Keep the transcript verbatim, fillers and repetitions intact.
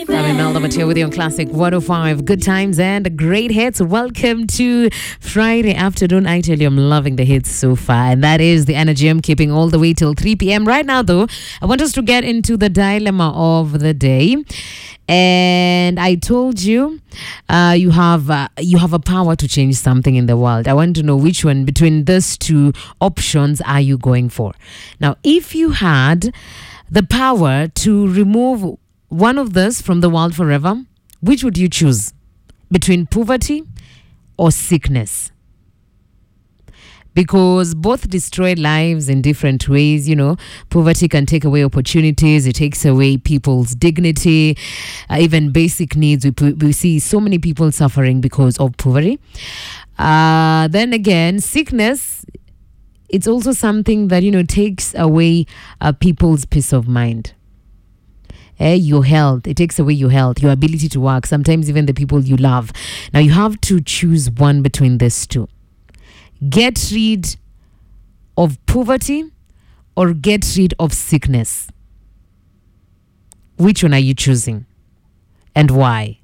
I'm Imelda Mateo with you on Classic one oh five. Good times and great hits. Welcome to Friday afternoon. I tell you, I'm loving the hits so far. And that is the energy I'm keeping all the way till three p.m. Right now, though, I want us to get into the dilemma of the day. And I told you, uh, you have uh, you have a power to change something in the world. I want to know which one between these two options are you going for. Now, if you had the power to remove one of this from the world forever, which would you choose between poverty or sickness? Because both destroy lives in different ways. You know, poverty can take away opportunities. It takes away people's dignity, uh, even basic needs. We, we see so many people suffering because of poverty. Uh, then again, sickness, it's also something that, you know, takes away uh, people's peace of mind. Eh, your health, it takes away your health, your ability to work, sometimes even the people you love. Now you have to choose one between these two. Get rid of poverty or get rid of sickness. Which one are you choosing and why?